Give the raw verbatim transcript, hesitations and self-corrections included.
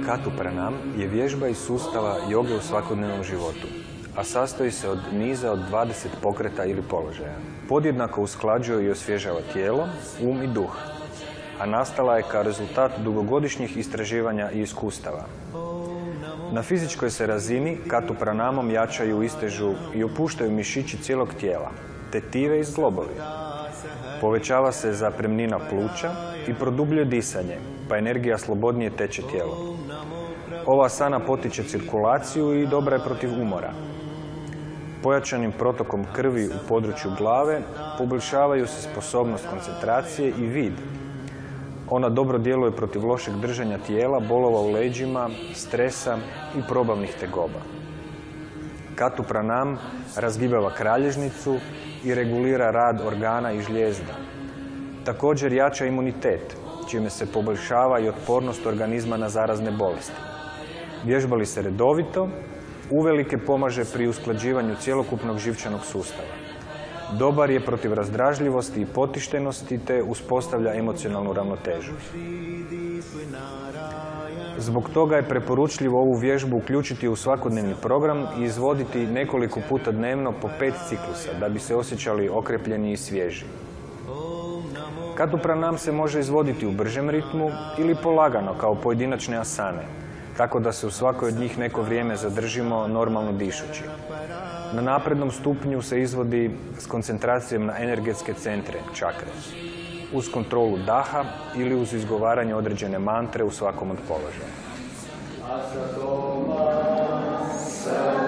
Katu Pranam je vježba iz sustava joge u svakodnevnom životu, a sastoji se od niza od dvadeset pokreta ili položaja. Podjednako usklađuje i osvježava tijelo, um i duh, a nastala je kao rezultat dugogodišnjih istraživanja i iskustava. Na fizičkoj se razini Katu Pranamom jačaju, istežu i opuštaju mišići cijelog tijela, tetive i zglobovi. Povećava se zapremnina pluća i produbljuje disanje, pa energija slobodnije teče tijelo. Ova asana potiče cirkulaciju i dobra je protiv umora. Pojačanim protokom krvi u području glave poboljšavaju se sposobnost koncentracije i vid. Ona dobro djeluje protiv lošeg držanja tijela, bolova u leđima, stresa i probavnih tegoba. Katu Pranam razgibava kralježnicu i regulira rad organa i žlijezda. Također jača imunitet, čime se poboljšava i otpornost organizma na zarazne bolesti. Vježba li se redovito, uvelike pomaže pri usklađivanju cjelokupnog živčanog sustava. Dobar je protiv razdražljivosti i potištenosti te uspostavlja emocionalnu ravnotežu. Zbog toga je preporučljivo ovu vježbu uključiti u svakodnevni program i izvoditi nekoliko puta dnevno po pet ciklusa da bi se osjećali okrepljeni i svježi. Katu Pranam se može izvoditi u bržem ritmu ili polagano kao pojedinačne asane, tako da se u svakoj od njih neko vrijeme zadržimo normalno dišući. Na naprednom stupnju se izvodi s koncentracijom na energetske centre, čakre, uz kontrolu daha ili uz izgovaranje određene mantre u svakom od položaja.